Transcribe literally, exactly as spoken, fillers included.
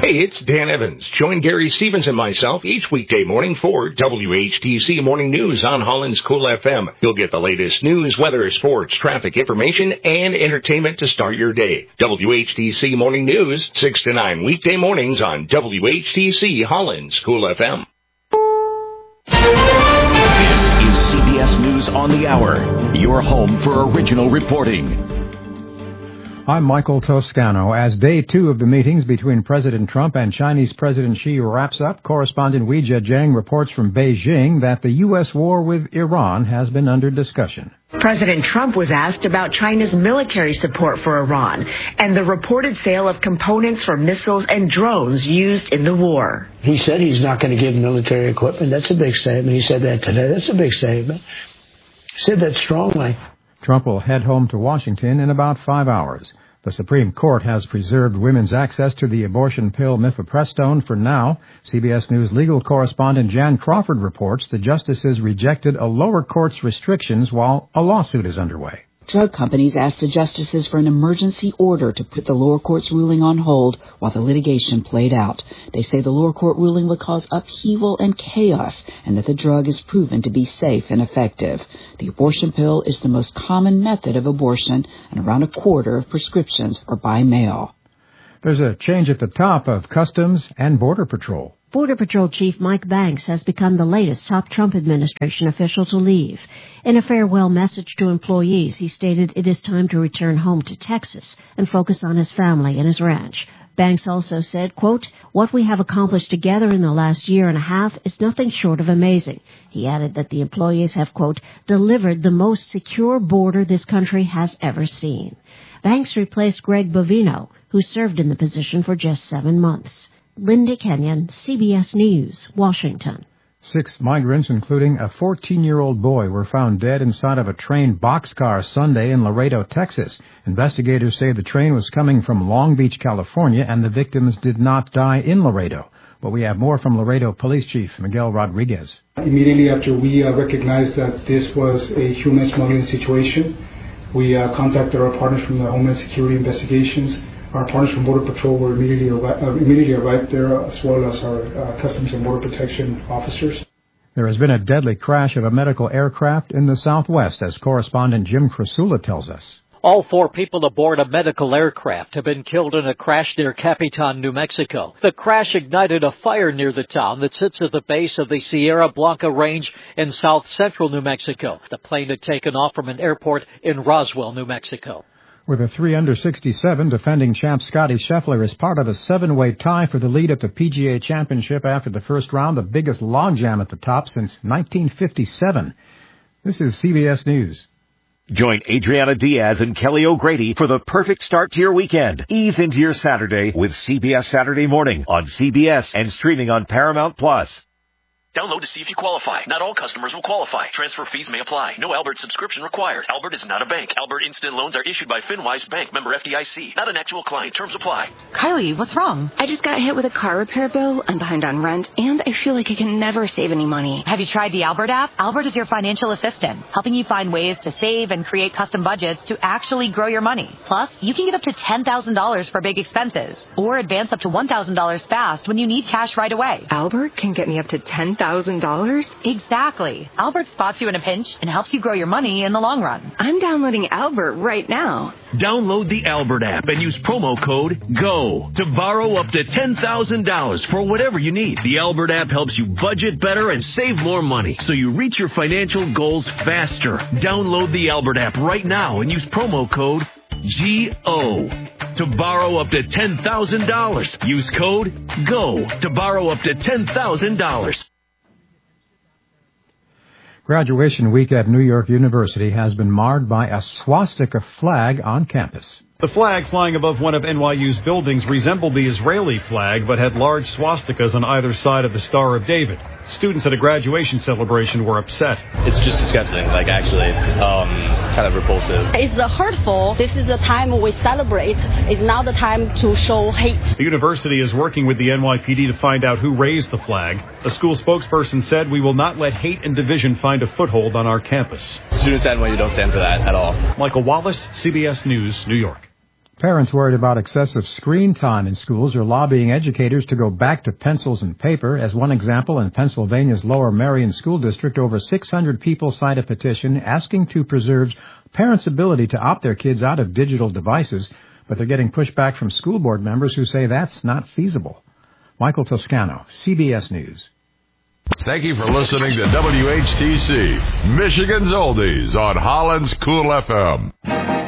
Hey, it's Dan Evans. Join Gary Stevens and myself each weekday morning for W H T C Morning News on Holland's Cool F M. You'll get the latest news, weather, sports, traffic information, and entertainment to start your day. W H T C Morning News, six to nine weekday mornings on W H T C Holland's Cool F M. This is C B S News on the Hour, your home for original reporting. I'm Michael Toscano. As day two of the meetings between President Trump and Chinese President Xi wraps up, correspondent Weijia Jiang reports from Beijing that the U S war with Iran has been under discussion. President Trump was asked about China's military support for Iran and the reported sale of components for missiles and drones used in the war. He said he's not going to give military equipment. That's a big statement. He said that today. That's a big statement. He said that strongly. Trump will head home to Washington in about five hours. The Supreme Court has preserved women's access to the abortion pill mifepristone for now. C B S News legal correspondent Jan Crawford reports the justices rejected a lower court's restrictions while a lawsuit is underway. Drug companies asked the justices for an emergency order to put the lower court's ruling on hold while the litigation played out. They say the lower court ruling would cause upheaval and chaos and that the drug is proven to be safe and effective. The abortion pill is the most common method of abortion, and around a quarter of prescriptions are by mail. There's a change at the top of Customs and Border Patrol. Border Patrol Chief Mike Banks has become the latest top Trump administration official to leave. In a farewell message to employees, he stated it is time to return home to Texas and focus on his family and his ranch. Banks also said, quote, "What we have accomplished together in the last year and a half is nothing short of amazing." He added that the employees have, quote, "delivered the most secure border this country has ever seen." Banks replaced Greg Bovino, who served in the position for just seven months. Linda Kenyon, C B S News, Washington. Six migrants, including a fourteen-year-old boy, were found dead inside of a train boxcar Sunday in Laredo, Texas. Investigators say the train was coming from Long Beach, California, and the victims did not die in Laredo. But we have more from Laredo Police Chief Miguel Rodriguez. Immediately after we uh, recognized that this was a human smuggling situation, we uh, contacted our partners from the Homeland Security Investigations. Our partners from Border Patrol were immediately, arri- uh, immediately arrived there, as well as our uh, Customs and Border Protection officers. There has been a deadly crash of a medical aircraft in the Southwest, as correspondent Jim Krasula tells us. All four people aboard a medical aircraft have been killed in a crash near Capitan, New Mexico. The crash ignited a fire near the town that sits at the base of the Sierra Blanca Range in south-central New Mexico. The plane had taken off from an airport in Roswell, New Mexico. With a three under sixty-seven, defending champ Scottie Scheffler is part of a seven-way tie for the lead at the P G A Championship after the first round, the biggest logjam at the top since nineteen fifty-seven. This is C B S News. Join Adriana Diaz and Kelly O'Grady for the perfect start to your weekend. Ease into your Saturday with C B S Saturday Morning on C B S and streaming on Paramount Plus. Download to see if you qualify. Not all customers will qualify. Transfer fees may apply. No Albert subscription required. Albert is not a bank. Albert Instant Loans are issued by FinWise Bank, member F D I C. Not an actual client. Terms apply. Kylie, what's wrong? I just got hit with a car repair bill. I'm behind on rent, and I feel like I can never save any money. Have you tried the Albert app? Albert is your financial assistant, helping you find ways to save and create custom budgets to actually grow your money. Plus, you can get up to ten thousand dollars for big expenses, or advance up to one thousand dollars fast when you need cash right away. Albert can get me up to ten thousand dollars? Exactly. Albert spots you in a pinch and helps you grow your money in the long run. I'm downloading Albert right now. Download the Albert app and use promo code GO to borrow up to ten thousand dollars for whatever you need. The Albert app helps you budget better and save more money so you reach your financial goals faster. Download the Albert app right now and use promo code G O to borrow up to ten thousand dollars. Use code GO to borrow up to ten thousand dollars. Graduation week at New York University has been marred by a swastika flag on campus. The flag flying above one of N Y U's buildings resembled the Israeli flag, but had large swastikas on either side of the Star of David. Students at a graduation celebration were upset. It's just disgusting, like actually, um, kind of repulsive. It's hurtful. This is the time we celebrate. It's not the time to show hate. The university is working with the N Y P D to find out who raised the flag. A school spokesperson said, "We will not let hate and division find a foothold on our campus." Students at N Y U don't stand for that at all. Michael Wallace, C B S News, New York. Parents worried about excessive screen time in schools are lobbying educators to go back to pencils and paper. As one example, in Pennsylvania's Lower Merion School District, over six hundred people signed a petition asking to preserve parents' ability to opt their kids out of digital devices, but they're getting pushback from school board members who say that's not feasible. Michael Toscano, C B S News. Thank you for listening to W H T C, Michigan's Oldies on Holland's Cool F M.